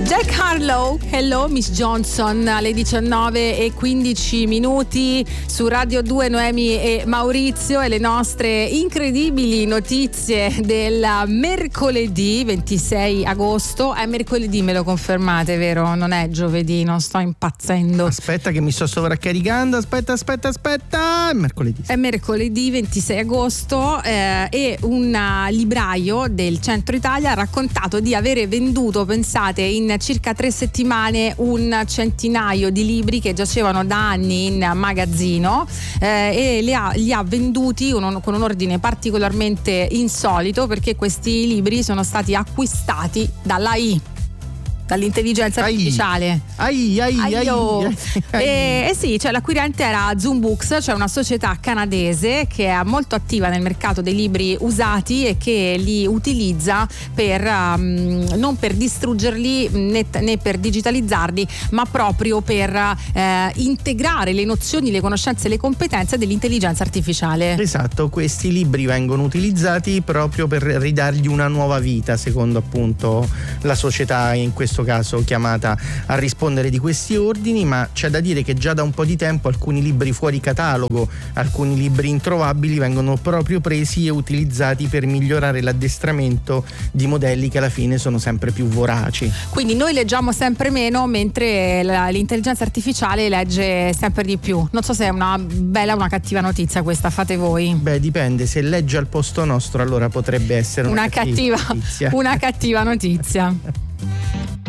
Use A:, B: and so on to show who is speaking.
A: Jack Harlow, Hello Miss Johnson, alle 19:15 su Radio 2. Noemi e Maurizio e le nostre incredibili notizie del mercoledì 26 agosto. È mercoledì, me lo confermate, vero? Non è giovedì, non sto impazzendo.
B: Aspetta che mi sto sovraccaricando, aspetta, è mercoledì.
A: È mercoledì 26 agosto e un libraio del centro Italia ha raccontato di avere venduto, pensate, in circa 3 settimane un centinaio di libri che giacevano da anni in magazzino e li ha venduti con un ordine particolarmente insolito, perché questi libri sono stati acquistati dall'intelligenza artificiale. Sì, cioè l'acquirente era Zoom Books, cioè una società canadese che è molto attiva nel mercato dei libri usati e che li utilizza per non per distruggerli né per digitalizzarli, ma proprio per integrare le nozioni, le conoscenze e le competenze dell'intelligenza artificiale.
B: Esatto, questi libri vengono utilizzati proprio per ridargli una nuova vita, secondo appunto la società in questo caso chiamata a rispondere di questi ordini. Ma c'è da dire che già da un po' di tempo alcuni libri fuori catalogo, alcuni libri introvabili vengono proprio presi e utilizzati per migliorare l'addestramento di modelli che alla fine sono sempre più voraci.
A: Quindi noi leggiamo sempre meno, mentre l'intelligenza artificiale legge sempre di più. Non so se è una bella o una cattiva notizia questa, fate voi.
B: Beh, dipende, se legge al posto nostro allora potrebbe essere una cattiva notizia.
A: Una cattiva notizia.